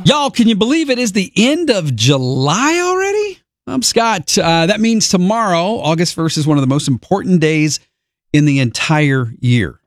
Y'all, can you believe it is the end of July already? I'm Scott. That means tomorrow, August 1st, is one of the most important days in the entire year.